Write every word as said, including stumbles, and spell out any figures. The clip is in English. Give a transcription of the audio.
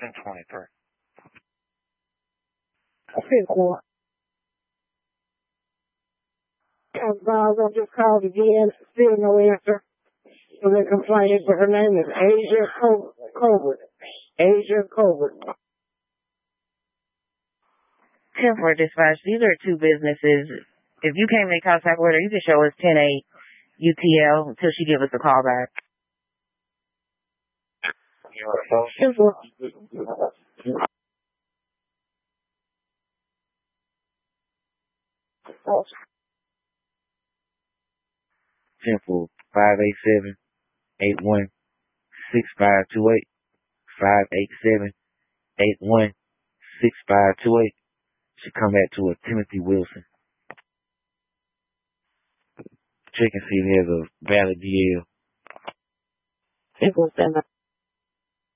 ten twenty-three. ten four. Guys, I just called again. Still no answer. So they complained, but her name is Asia Colbert. Asia Colbert. ten four dispatch. These are two businesses. If you came in contact with her, you can show us ten eight U T L until she gives us a call back. ten four. ten four, five eight seven, eight one, six five two eight, five eight seven, eight one, six five two eight. Should come back to a Timothy Wilson. Check and see if he has a valid D L. ten four seven.